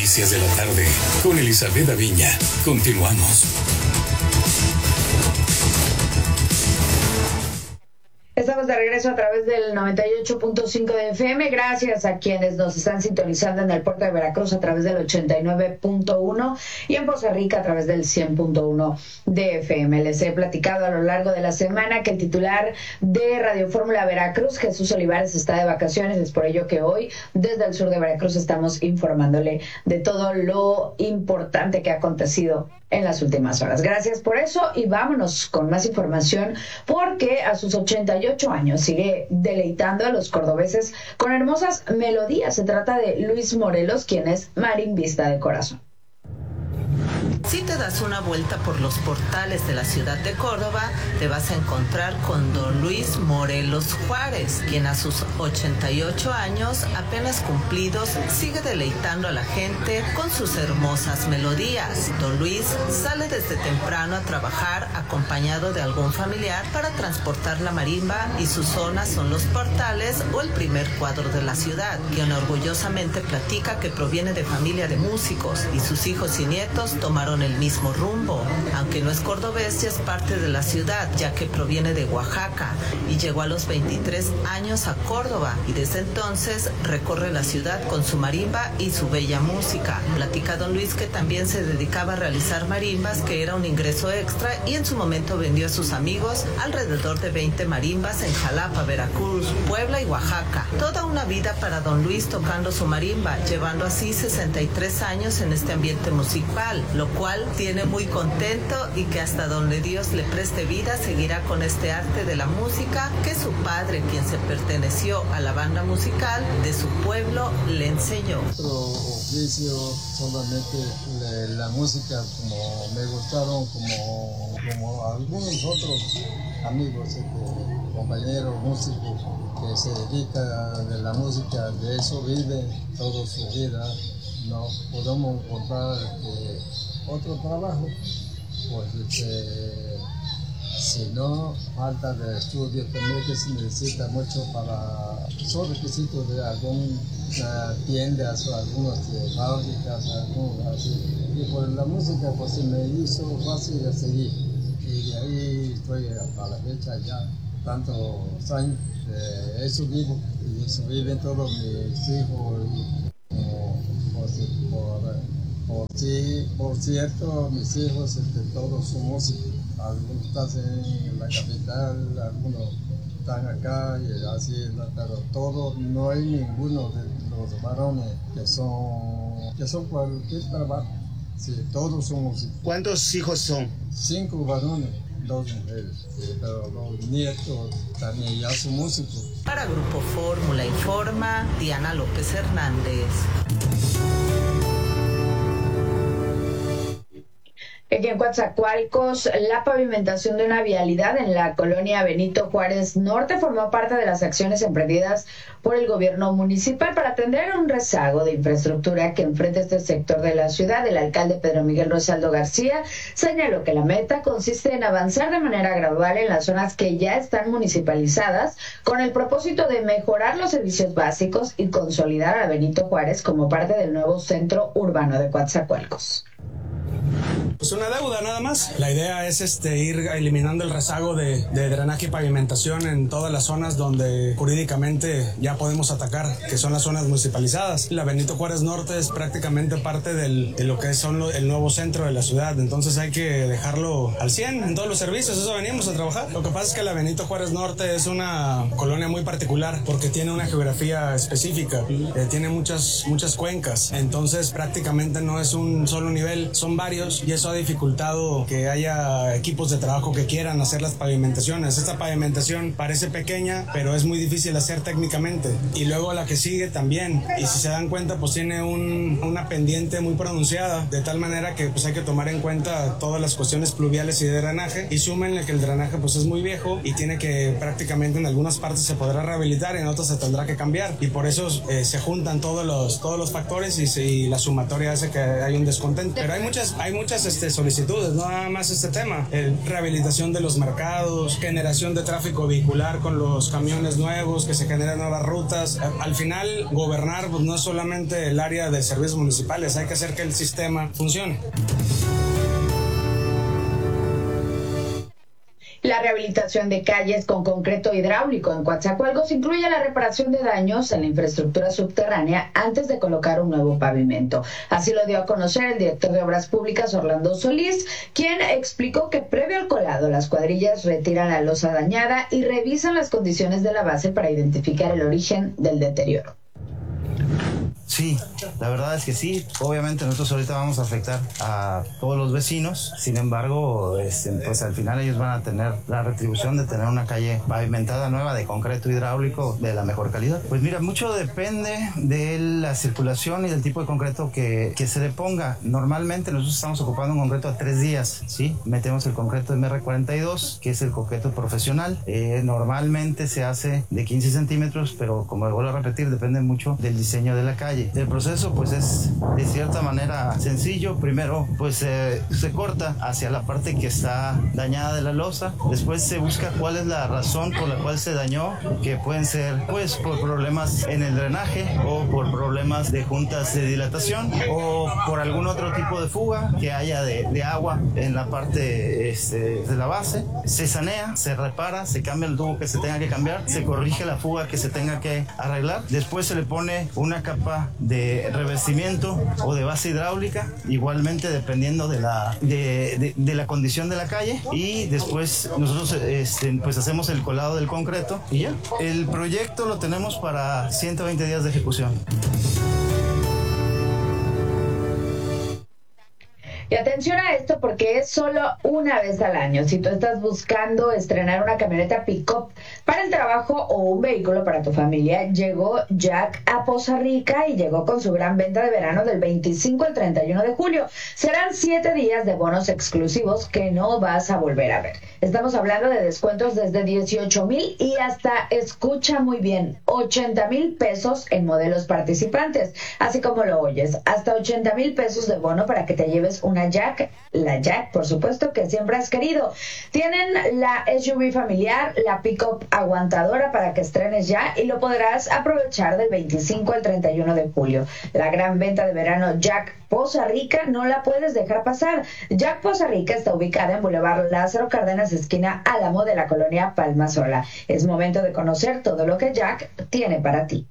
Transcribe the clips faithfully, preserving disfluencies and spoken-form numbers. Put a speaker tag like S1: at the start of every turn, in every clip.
S1: Noticias de la tarde con Elizabeth Aviña. Continuamos.
S2: Estamos de regreso a través del noventa y ocho punto cinco de F M. Gracias a quienes nos están sintonizando en el puerto de Veracruz a través del ochenta y nueve punto uno y en Poza Rica a través del cien punto uno de F M. Les he platicado a lo largo de la semana que el titular de Radio Fórmula Veracruz, Jesús Olivares, está de vacaciones. Es por ello que hoy, desde el sur de Veracruz, estamos informándole de todo lo importante que ha acontecido en las últimas horas. Gracias por eso y vámonos con más información, porque a sus ochenta y ocho años sigue deleitando a los cordobeses con hermosas melodías. Se trata de Luis Morelos, quien es marimbista de corazón.
S3: Si te das una vuelta por los portales de la ciudad de Córdoba, te vas a encontrar con don Luis Morelos Juárez, quien a sus ochenta y ocho años apenas cumplidos sigue deleitando a la gente con sus hermosas melodías. Don Luis sale desde temprano a trabajar acompañado de algún familiar para transportar la marimba, y sus zonas son los portales o el primer cuadro de la ciudad, quien orgullosamente platica que proviene de familia de músicos y sus hijos y nietos tomaron el mismo rumbo. Aunque no es cordobés, ya es parte de la ciudad, ya que proviene de Oaxaca y llegó a los veintitrés años a Córdoba, y desde entonces recorre la ciudad con su marimba y su bella música. Platica don Luis que también se dedicaba a realizar marimbas, que era un ingreso extra, y en su momento vendió a sus amigos alrededor de veinte marimbas en Jalapa, Veracruz, Puebla y Oaxaca. Toda una vida para don Luis tocando su marimba, llevando así sesenta y tres años en este ambiente musical, lo cual tiene muy contento, y que hasta donde Dios le preste vida seguirá con este arte de la música que su padre, quien se perteneció a la banda musical de su pueblo, le enseñó.
S4: Otro oficio, solamente la, la música, como me gustaron, como, como algunos otros amigos, este, compañeros músicos que se dedican a la música, de eso vive toda su vida. No podemos encontrar eh, otro trabajo, pues este, si no, falta de estudio también, que se necesita mucho para, son requisitos de algunas tiendas o algunas fábricas, algunas así. Y por la música pues se me hizo fácil a seguir, y de ahí estoy hasta la fecha ya, tantos años, eh, eso vivo, y eso viven todos mis hijos. Y, Por, por, sí, por cierto, mis hijos, este, todos son músicos. Algunos están en la capital, algunos están acá y así, pero todos, no hay ninguno de los varones que son, que son cualquier trabajo. Sí, todos son músicos.
S5: ¿Cuántos hijos son?
S4: Cinco varones, dos mujeres, sí, pero los nietos también ya son músicos.
S3: Para Grupo Fórmula informa Diana López Hernández.
S2: Aquí en Coatzacoalcos, la pavimentación de una vialidad en la colonia Benito Juárez Norte formó parte de las acciones emprendidas por el gobierno municipal para atender un rezago de infraestructura que enfrenta este sector de la ciudad. El alcalde Pedro Miguel Rosaldo García señaló que la meta consiste en avanzar de manera gradual en las zonas que ya están municipalizadas, con el propósito de mejorar los servicios básicos y consolidar a Benito Juárez como parte del nuevo centro urbano de Coatzacoalcos.
S6: Pues una deuda nada más. La idea es este ir eliminando el rezago de, de drenaje y pavimentación en todas las zonas donde jurídicamente ya podemos atacar, que son las zonas municipalizadas. La Benito Juárez Norte es prácticamente parte del, de lo que son lo, el nuevo centro de la ciudad, entonces hay que dejarlo al cien en todos los servicios, eso venimos a trabajar. Lo que pasa es que la Benito Juárez Norte es una colonia muy particular porque tiene una geografía específica, eh, tiene muchas, muchas cuencas, entonces prácticamente no es un solo nivel, son varios, y eso ha dificultado que haya equipos de trabajo que quieran hacer las pavimentaciones. Esta pavimentación parece pequeña, pero es muy difícil de hacer técnicamente. Y luego la que sigue también. Y si se dan cuenta, pues tiene un, una pendiente muy pronunciada, de tal manera que pues hay que tomar en cuenta todas las cuestiones pluviales y de drenaje. Y súmenle que el drenaje pues es muy viejo y tiene que prácticamente en algunas partes se podrá rehabilitar y en otras se tendrá que cambiar. Y por eso eh, se juntan todos los, todos los factores y, se, y la sumatoria hace que hay un descontento. Pero hay muchas, hay muchas este, solicitudes, no nada más este tema, eh, rehabilitación de los mercados, generación de tráfico vehicular con los camiones nuevos, que se generen nuevas rutas. Al final, gobernar pues, no es solamente el área de servicios municipales, hay que hacer que el sistema funcione.
S2: La rehabilitación de calles con concreto hidráulico en Coatzacoalcos incluye la reparación de daños en la infraestructura subterránea antes de colocar un nuevo pavimento. Así lo dio a conocer el director de Obras Públicas, Orlando Solís, quien explicó que previo al colado, las cuadrillas retiran la losa dañada y revisan las condiciones de la base para identificar el origen del deterioro.
S5: Sí, la verdad es que sí. Obviamente nosotros ahorita vamos a afectar a todos los vecinos. Sin embargo, este, pues al final ellos van a tener la retribución de tener una calle pavimentada nueva de concreto hidráulico de la mejor calidad. Pues mira, mucho depende de la circulación y del tipo de concreto que, que se le ponga. Normalmente nosotros estamos ocupando un concreto a tres días, ¿sí? Metemos el concreto M R cuarenta y dos, que es el concreto profesional. Eh, normalmente se hace de quince centímetros, pero como vuelvo a repetir, depende mucho del diseño de la calle. El proceso pues es de cierta manera sencillo. Primero pues eh, se corta hacia la parte que está dañada de la losa, después se busca cuál es la razón por la cual se dañó, que pueden ser pues por problemas en el drenaje o por problemas de juntas de dilatación o por algún otro tipo de fuga que haya de, de agua en la parte este, de la base. Se sanea, se repara, se cambia el tubo que se tenga que cambiar, se corrige la fuga que se tenga que arreglar, después se le pone una capa de revestimiento o de base hidráulica, igualmente dependiendo de la de, de, de la condición de la calle, y después nosotros este, pues hacemos el colado del concreto y ya. El proyecto lo tenemos para ciento veinte días de ejecución.
S2: Y atención a esto porque es solo una vez al año. Si tú estás buscando estrenar una camioneta pick-up para el trabajo o un vehículo para tu familia, llegó Jack a Poza Rica y llegó con su gran venta de verano del veinticinco al treinta y uno de julio. Serán siete días de bonos exclusivos que no vas a volver a ver. Estamos hablando de descuentos desde dieciocho mil y hasta, escucha muy bien, ochenta mil pesos en modelos participantes. Así como lo oyes, hasta ochenta mil pesos de bono para que te lleves una Jack, la Jack, por supuesto, que siempre has querido. Tienen la S U V familiar, la pick-up aguantadora para que estrenes ya y lo podrás aprovechar del veinticinco al treinta y uno de julio. La gran venta de verano Jack Poza Rica no la puedes dejar pasar. Jack Poza Rica está ubicada en Boulevard Lázaro Cárdenas, esquina Álamo de la colonia Palma Sola. Es momento de conocer todo lo que Jack tiene para ti.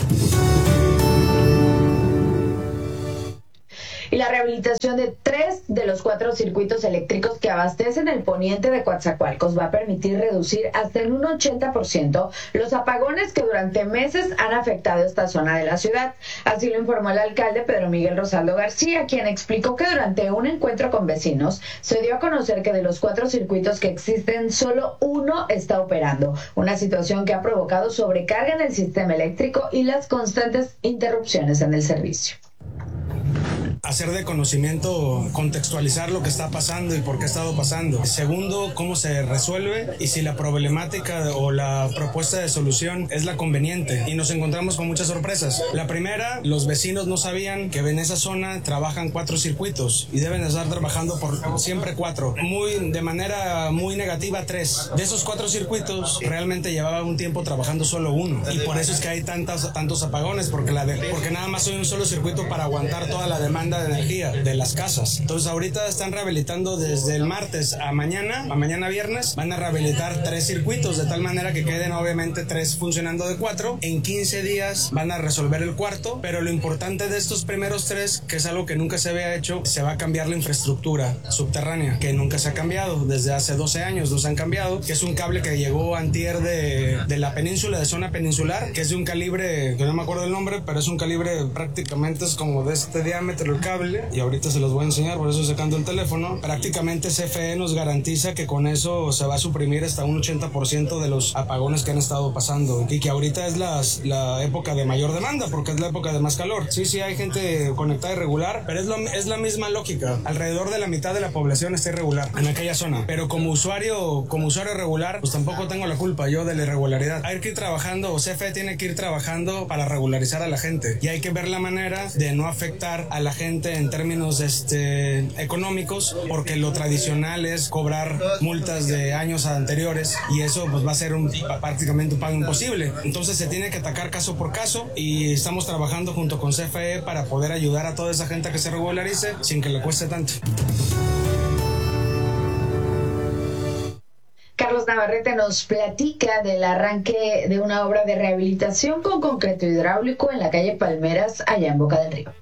S2: Y la rehabilitación de tres de los cuatro circuitos eléctricos que abastecen el poniente de Coatzacoalcos va a permitir reducir hasta en un ochenta por ciento los apagones que durante meses han afectado esta zona de la ciudad. Así lo informó el alcalde Pedro Miguel Rosaldo García, quien explicó que durante un encuentro con vecinos se dio a conocer que de los cuatro circuitos que existen, solo uno está operando, una situación que ha provocado sobrecarga en el sistema eléctrico y las constantes interrupciones en el servicio.
S6: Hacer de conocimiento, contextualizar lo que está pasando y por qué ha estado pasando. Segundo, cómo se resuelve y si la problemática o la propuesta de solución es la conveniente. Y nos encontramos con muchas sorpresas. La primera, los vecinos no sabían que en esa zona trabajan cuatro circuitos y deben estar trabajando por siempre cuatro. Muy, de manera muy negativa, tres. De esos cuatro circuitos, realmente llevaba un tiempo trabajando solo uno. Y por eso es que hay tantas, tantos apagones, porque, la de, porque nada más hay un solo circuito para aguantar toda la demanda de energía de las casas. Entonces ahorita están rehabilitando desde el martes a mañana, a mañana viernes, van a rehabilitar tres circuitos de tal manera que queden obviamente tres funcionando de cuatro. En quince días van a resolver el cuarto, pero lo importante de estos primeros tres, que es algo que nunca se había hecho, se va a cambiar la infraestructura subterránea, que nunca se ha cambiado, desde hace doce años no se han cambiado, que es un cable que llegó antier de, de la península, de zona peninsular, que es de un calibre, que no me acuerdo el nombre, pero es un calibre prácticamente es como de este diámetro el cable, y ahorita se los voy a enseñar, por eso sacando el teléfono. Prácticamente C F E nos garantiza que con eso se va a suprimir hasta un ochenta por ciento de los apagones que han estado pasando, y que ahorita es las, la época de mayor demanda, porque es la época de más calor. Sí, sí hay gente conectada irregular, pero es, lo, es la misma lógica. Alrededor de la mitad de la población está irregular en aquella zona, pero como usuario, como usuario regular, pues tampoco tengo la culpa yo de la irregularidad. Hay que ir trabajando, o C F E tiene que ir trabajando para regularizar a la gente, y hay que ver la manera de no afectar a la gente conveniente en términos este, económicos, porque lo tradicional es cobrar multas de años anteriores y eso pues va a ser un, prácticamente un pago imposible. Entonces se tiene que atacar caso por caso y estamos trabajando junto con C F E para poder ayudar a toda esa gente a que se regularice sin que le cueste tanto.
S2: Carlos Navarrete nos platica del arranque de una obra de rehabilitación con concreto hidráulico en la calle Palmeras, allá en Boca del Río.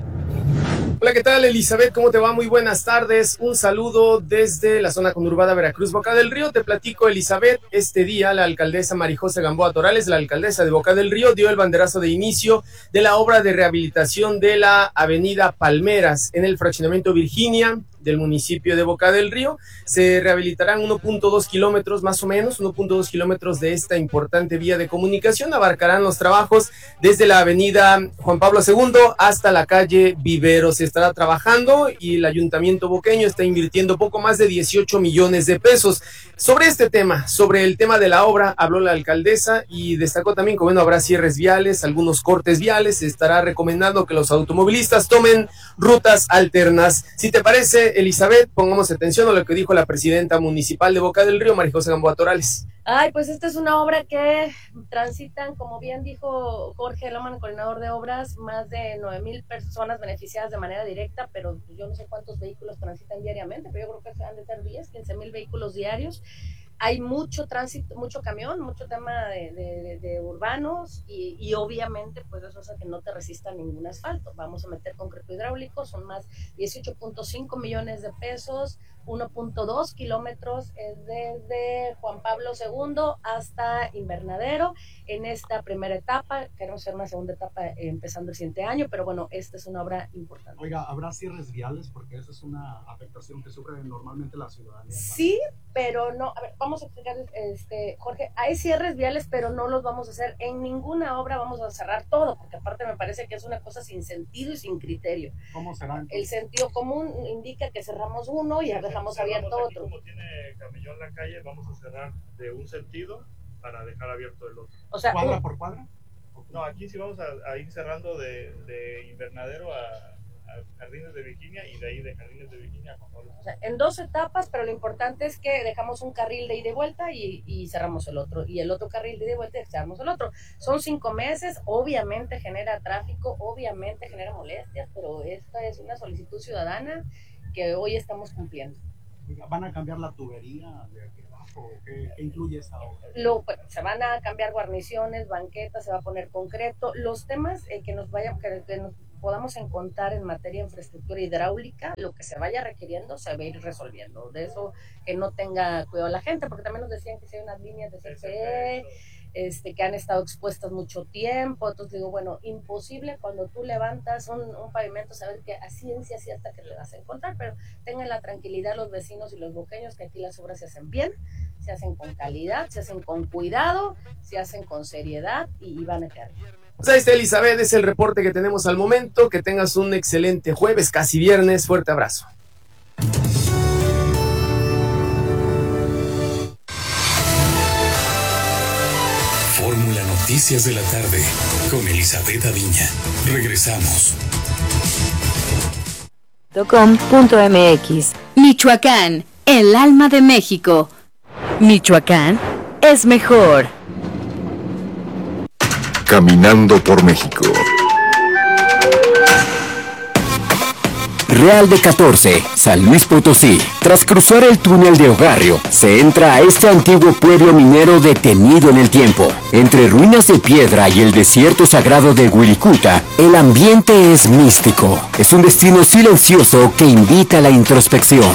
S7: Hola, ¿qué tal, Elizabeth? ¿Cómo te va? Muy buenas tardes. Un saludo desde la zona conurbada Veracruz, Boca del Río. Te platico, Elizabeth, este día la alcaldesa Marijose Gamboa Torales, la alcaldesa de Boca del Río, dio el banderazo de inicio de la obra de rehabilitación de la avenida Palmeras en el fraccionamiento Virginia del municipio de Boca del Río. Se rehabilitarán uno punto dos kilómetros más o menos, uno punto dos kilómetros de esta importante vía de comunicación. Abarcarán los trabajos desde la avenida Juan Pablo segundo hasta la calle Vivero. Se estará trabajando y el ayuntamiento boqueño está invirtiendo poco más de dieciocho millones de pesos. Sobre este tema, sobre el tema de la obra, habló la alcaldesa y destacó también que bueno, habrá cierres viales, algunos cortes viales. Se estará recomendando que los automovilistas tomen rutas alternas. Si te parece, Elizabeth, pongamos atención a lo que dijo la presidenta municipal de Boca del Río, Marijose Gamboa Torales.
S8: Ay, pues esta es una obra que transitan, como bien dijo Jorge Loman, coordinador de obras, más de nueve mil personas beneficiadas de manera directa, pero yo no sé cuántos vehículos transitan diariamente, pero yo creo que han de ser diez, quince mil vehículos diarios. Hay mucho tránsito, mucho camión, mucho tema de, de, de urbanos y, y obviamente pues eso hace que no te resista ningún asfalto. Vamos a meter concreto hidráulico, son más dieciocho punto cinco millones de pesos, uno punto dos kilómetros es desde Juan Pablo segundo hasta Invernadero. En esta primera etapa, queremos hacer una segunda etapa eh, empezando el siguiente año, pero bueno, esta es una obra importante.
S9: Oiga, ¿habrá cierres viales? Porque esa es una afectación que sufre normalmente la ciudadanía.
S8: Sí, pero no, a ver, vamos a explicar, este, Jorge, hay cierres viales, pero no los vamos a hacer en ninguna obra, vamos a cerrar todo, porque aparte me parece que es una cosa sin sentido y sin criterio.
S9: ¿Cómo será entonces?
S8: El sentido común indica que cerramos uno y ya dejamos abierto
S10: aquí,
S8: otro.
S10: Como tiene camellón la calle, vamos a cerrar de un sentido para dejar abierto el otro.
S8: O sea,
S9: ¿cuadra por cuadra?
S10: No, aquí sí vamos a, a ir cerrando de, de Invernadero a, a Jardines de Virginia y de ahí de Jardines de Virginia a Juan Pablo.
S8: O sea, en dos etapas, pero lo importante es que dejamos un carril de ida y vuelta y, y cerramos el otro, y el otro carril de ida y vuelta y cerramos el otro. Son cinco meses, obviamente genera tráfico, obviamente genera molestias, pero esta es una solicitud ciudadana que hoy estamos cumpliendo.
S9: ¿Van a cambiar la tubería de aquí abajo? ¿Qué, qué incluye esta obra?
S8: Lo, pues, se van a cambiar guarniciones, banquetas, se va a poner concreto. Los temas eh, que nos vayan, que, que nos podamos encontrar en materia de infraestructura hidráulica, lo que se vaya requiriendo se va a ir resolviendo. De eso que no tenga cuidado la gente, porque también nos decían que si hay unas líneas de C F E, este, que han estado expuestas mucho tiempo. Entonces digo, bueno, imposible cuando tú levantas un, un pavimento saber que a ciencia cierta que le vas a encontrar, pero tengan la tranquilidad los vecinos y los boqueños que aquí las obras se hacen bien, se hacen con calidad, se hacen con cuidado, se hacen con seriedad y, y van a quedar bien.
S7: Pues ahí está, Elizabeth, es el reporte que tenemos al momento. Que tengas un excelente jueves, casi viernes. Fuerte abrazo.
S1: Fórmula Noticias de la tarde con Elizabeth Aviña. Regresamos.
S11: .com punto m x. Michoacán, el alma de México. Michoacán es mejor.
S12: Caminando por México. Real de catorce, San Luis Potosí. Tras cruzar el túnel de Ogarrio, se entra a este antiguo pueblo minero detenido en el tiempo. Entre ruinas de piedra y el desierto sagrado de Huiricuta, el ambiente es místico. Es un destino silencioso que invita a la introspección.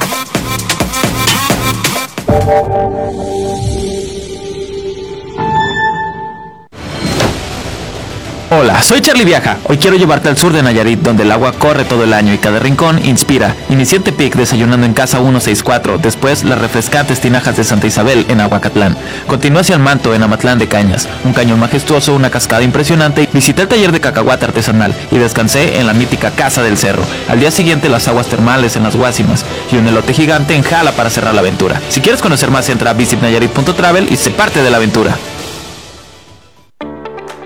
S13: Hola, soy Charlie Viaja. Hoy quiero llevarte al sur de Nayarit, donde el agua corre todo el año y cada rincón inspira. Inicié en Tepic desayunando en Casa ciento sesenta y cuatro, después las refrescantes tinajas de Santa Isabel en Aguacatlán. Continué hacia el Manto en Amatlán de Cañas, un cañón majestuoso, una cascada impresionante. Visité el taller de cacahuate artesanal y descansé en la mítica Casa del Cerro. Al día siguiente las aguas termales en las Guásimas y un elote gigante en Jala para cerrar la aventura. Si quieres conocer más, entra a visit nayarit punto travel y sé parte de la aventura.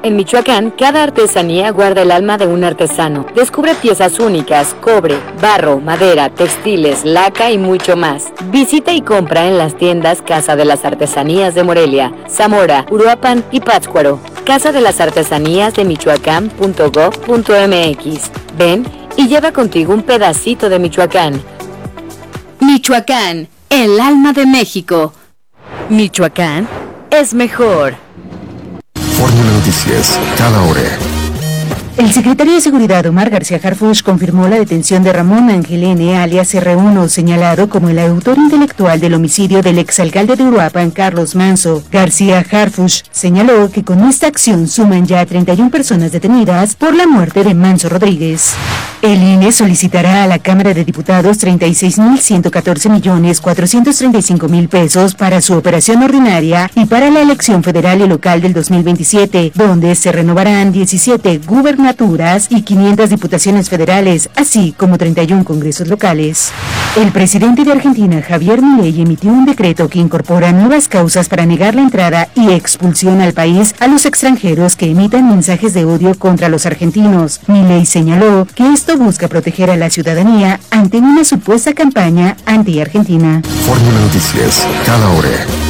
S11: En Michoacán, cada artesanía guarda el alma de un artesano. Descubre piezas únicas, cobre, barro, madera, textiles, laca y mucho más. Visita y compra en las tiendas Casa de las Artesanías de Morelia, Zamora, Uruapan y Pátzcuaro. Casa de las Artesanías de Michoacán punto gob punto mx. Ven y lleva contigo un pedacito de Michoacán. Michoacán, el alma de México. Michoacán es mejor.
S14: Fórmula Noticias, cada hora.
S15: El secretario de Seguridad, Omar García Harfuch, confirmó la detención de Ramón Ángel N., alias R uno, señalado como el autor intelectual del homicidio del exalcalde de Uruapan, Carlos Manso. García Harfuch señaló que con esta acción suman ya treinta y una personas detenidas por la muerte de Manso Rodríguez. El I N E solicitará a la Cámara de Diputados treinta y seis mil ciento catorce millones cuatrocientos treinta y cinco mil pesos para su operación ordinaria y para la elección federal y local del dos mil veintisiete, donde se renovarán diecisiete gubernaturas y quinientas diputaciones federales, así como treinta y uno congresos locales. El presidente de Argentina, Javier Milei, emitió un decreto que incorpora nuevas causas para negar la entrada y expulsión al país a los extranjeros que emitan mensajes de odio contra los argentinos. Milei señaló que esto busca proteger a la ciudadanía ante una supuesta campaña anti-argentina.
S14: Fórmula Noticias, cada hora.